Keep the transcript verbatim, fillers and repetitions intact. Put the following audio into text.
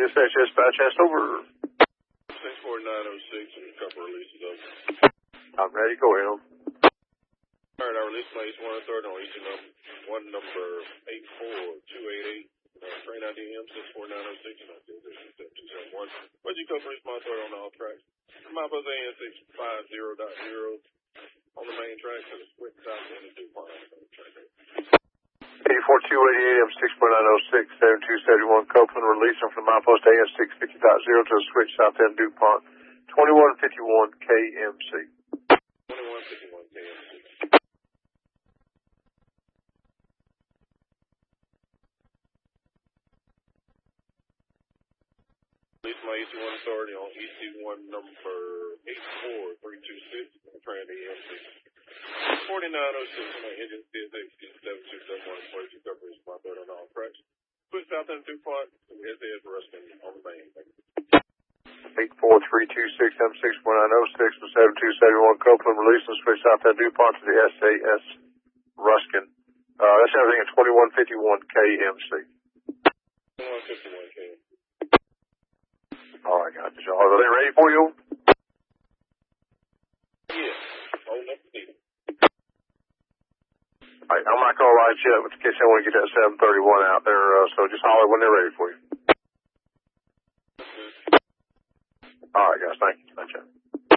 S H dispatch, ask over. six four nine oh six and a couple releases over. I'm ready, go ahead. All right, I released my East one third on each number, one number eight four two eight eight, uh, train I D M six four nine oh six, and I did this in seven two seven one. What'd you cover East one third on all tracks? My bus A N six five zero dot zero on the main track to the switch south end of DuPont. eighty-four two eighty-eight, M six four nine oh six, seven two seven one, Copeland, releasing from my post A N six fifty dot zero to the switch south end DuPont, twenty-one fifty-one K M C. twenty-one fifty-one K M C. Release my E C one authority on E C one number eight four three two six, train A M six forty-nine oh six, my engine C S X seven two seven one, forty-two coverage, my third on all tracks. Switch south end DuPont, and S A S Ruskin on the main. eight four three two six, M six four nine oh six, with seven two seven one, Copeland, releasing switch south end DuPont to the S A S Ruskin. Uh, that's everything at twenty-one fifty-one K M C. twenty-one fifty-one K M C. All right, got you. Are they ready for you? Yeah. Hold up the needle. All right, I'm not going to light you up, but in case I want to get that seven thirty-one out there, uh, so just holler when they're ready for you. All right, guys. Thank you. Thank you.